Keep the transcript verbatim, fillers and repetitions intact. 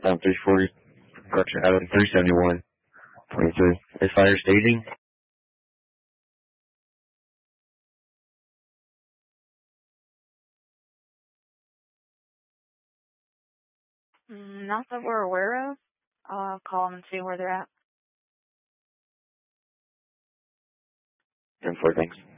Um, three forty, correction, out of three seventy-one, twenty-three. Is fire staging? Mm, not that we're aware of. I'll call them and see where they're at. ten four, thanks.